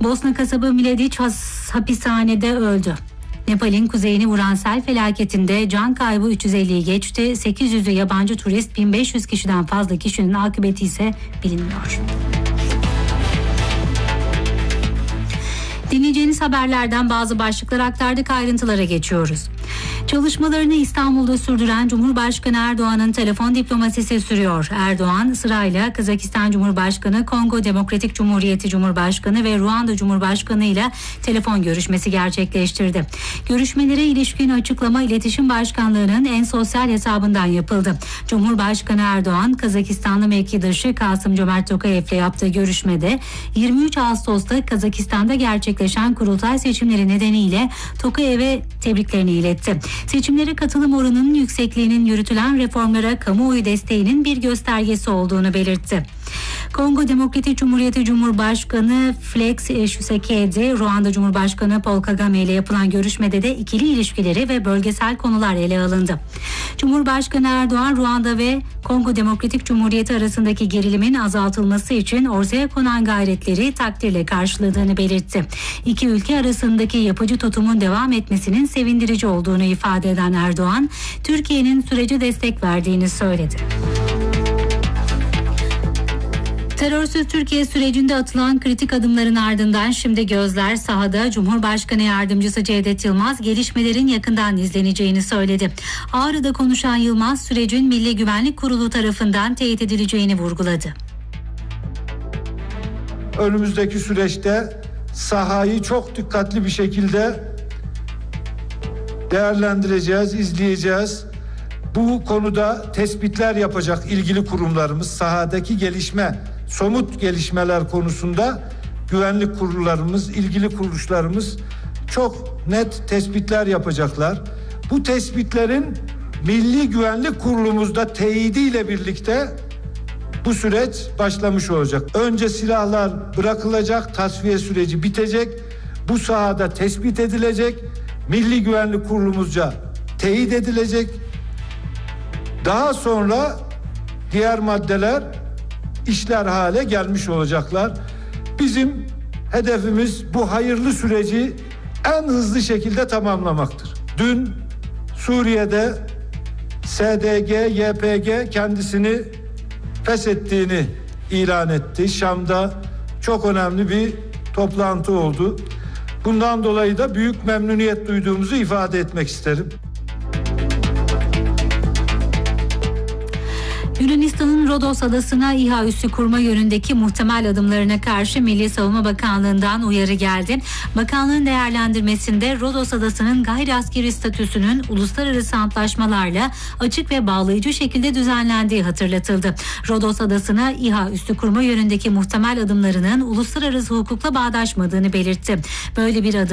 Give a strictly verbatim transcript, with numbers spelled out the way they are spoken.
Bosna kasabı Mladic hapishanede öldü. Nepal'in kuzeyini vuran sel felaketinde can kaybı üç yüz elliyi geçti. sekiz yüzü yabancı turist, bin beş yüz kişiden fazla kişinin akıbeti ise bilinmiyor. Dinleyeceğiniz haberlerden bazı başlıkları aktardık, ayrıntılara geçiyoruz. Çalışmalarını İstanbul'da sürdüren Cumhurbaşkanı Erdoğan'ın telefon diplomasisi sürüyor. Erdoğan sırayla Kazakistan Cumhurbaşkanı, Kongo Demokratik Cumhuriyeti Cumhurbaşkanı ve Ruanda Cumhurbaşkanı ile telefon görüşmesi gerçekleştirdi. Görüşmelere ilişkin açıklama İletişim Başkanlığı'nın en sosyal hesabından yapıldı. Cumhurbaşkanı Erdoğan, Kazakistanlı mevkidaşı Kasım-Cömert Tokayev'le yaptığı görüşmede yirmi üç Ağustos'ta Kazakistan'da gerçekleşen kurultay seçimleri nedeniyle Tokayev'e tebriklerini iletti. Seçimlere katılım oranının yüksekliğinin yürütülen reformlara kamuoyu desteğinin bir göstergesi olduğunu belirtti. Kongo Demokratik Cumhuriyeti Cumhurbaşkanı Felix Tshisekedi, Ruanda Cumhurbaşkanı Paul Kagame ile yapılan görüşmede de ikili ilişkileri ve bölgesel konular ele alındı. Cumhurbaşkanı Erdoğan, Ruanda ve Kongo Demokratik Cumhuriyeti arasındaki gerilimin azaltılması için ortaya konan gayretleri takdirle karşıladığını belirtti. İki ülke arasındaki yapıcı tutumun devam etmesinin sevindirici olduğunu ifade eden Erdoğan, Türkiye'nin sürece destek verdiğini söyledi. Terörsüz Türkiye sürecinde atılan kritik adımların ardından şimdi gözler sahada. Cumhurbaşkanı Yardımcısı Cevdet Yılmaz gelişmelerin yakından izleneceğini söyledi. Ağrı'da konuşan Yılmaz, sürecin Milli Güvenlik Kurulu tarafından teyit edileceğini vurguladı. Önümüzdeki süreçte sahayı çok dikkatli bir şekilde değerlendireceğiz, izleyeceğiz. Bu konuda tespitler yapacak ilgili kurumlarımız, sahadaki gelişme, somut gelişmeler konusunda güvenlik kurullarımız, ilgili kuruluşlarımız çok net tespitler yapacaklar. Bu tespitlerin Milli Güvenlik Kurulumuzda teyidiyle birlikte bu süreç başlamış olacak. Önce silahlar bırakılacak, tasfiye süreci bitecek. Bu sahada tespit edilecek, Milli Güvenlik Kurulumuzca teyit edilecek. Daha sonra diğer maddeler işler hale gelmiş olacaklar. Bizim hedefimiz bu hayırlı süreci en hızlı şekilde tamamlamaktır. Dün Suriye'de S D G, Y P G kendisini feshettiğini ilan etti. Şam'da çok önemli bir toplantı oldu. Bundan dolayı da büyük memnuniyet duyduğumuzu ifade etmek isterim. Yunanistan'ın Rodos adasına İHA üssü kurma yönündeki muhtemel adımlarına karşı Milli Savunma Bakanlığı'ndan uyarı geldi. Bakanlığın değerlendirmesinde Rodos adasının gayri askeri statüsünün uluslararası antlaşmalarla açık ve bağlayıcı şekilde düzenlendiği hatırlatıldı. Rodos adasına İHA üssü kurma yönündeki muhtemel adımlarının uluslararası hukukla bağdaşmadığını belirtti. Böyle bir adım